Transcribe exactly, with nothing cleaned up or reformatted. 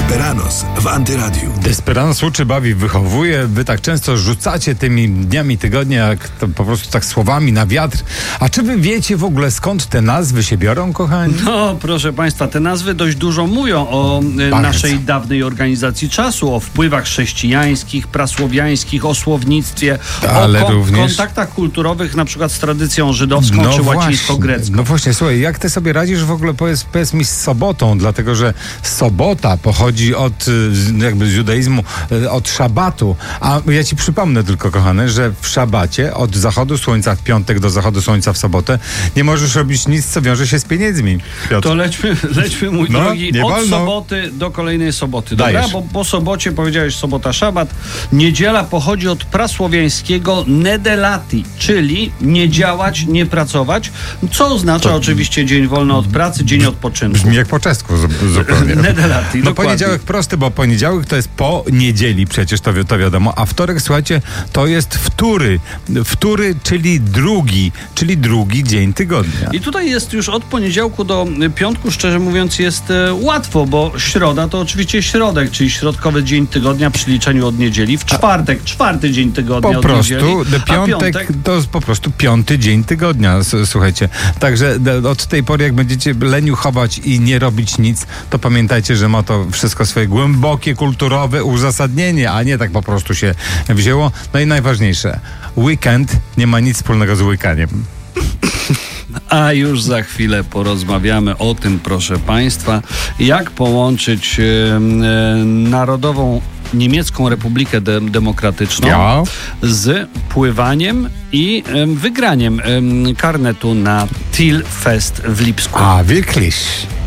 Desperados w Antyradiu. Desperados uczy, bawi, wychowuje. Wy tak często rzucacie tymi dniami tygodnia, jak to po prostu tak słowami na wiatr. A czy wy wiecie w ogóle, skąd te nazwy się biorą, kochani? No, proszę państwa, te nazwy dość dużo mówią o e, naszej dawnej organizacji czasu, o wpływach chrześcijańskich, prasłowiańskich, o słownictwie, Ale o kon- również... kontaktach kulturowych, na przykład z tradycją żydowską No czy właśnie, łacińsko-grecką. no właśnie, słuchaj, jak ty sobie radzisz w ogóle, powiedz, powiedz mi, z sobotą, dlatego że sobota pochodzi od y, jakby z judaizmu, y, od szabatu, a ja ci przypomnę tylko, kochany, że w szabacie od zachodu słońca w piątek do zachodu słońca w sobotę nie możesz robić nic, co wiąże się z pieniędzmi. Piotr. To lećmy, lećmy mój No, drogi, nie od wolno. soboty do kolejnej soboty. Dobra, Dajesz. bo po sobocie powiedziałeś sobota, szabat. Niedziela pochodzi od prasłowiańskiego nedelati, czyli nie działać, nie pracować, co oznacza To- oczywiście dzień wolny od pracy, dzień odpoczynku. Brzmi jak po czesku zu- zupełnie. Nedelati, No dokładnie. poniedziałek prosty, bo poniedziałek to jest po niedzieli, przecież to, wi- to wiadomo, a wtorek, słuchajcie, to jest wtóry. Wtóry, czyli drugi, czyli drugi dzień tygodnia. I tutaj jest już od poniedziałku do piątku, szczerze mówiąc, jest e, łatwo, bo środa to oczywiście środek, czyli środkowy dzień tygodnia przy liczeniu od niedzieli. W czwartek, czwarty dzień tygodnia Po od prostu niedzieli. de- a piątek, piątek to jest po prostu piąty dzień tygodnia, s- słuchajcie. Także de- od tej pory, jak będziecie leniuchować i nie robić nic, to pamiętajcie, że ma to wszystko swoje głębokie, kulturowe uzasadnienie, a nie tak po prostu się wzięło. No i najważniejsze, weekend nie ma nic wspólnego z łykaniem. A już za chwilę porozmawiamy o tym, proszę państwa, jak połączyć e, e, Narodową Niemiecką Republikę De- Demokratyczną Ja. z pływaniem i e, wygraniem e, karnetu na Thiel Fest w Lipsku. A, wirklich?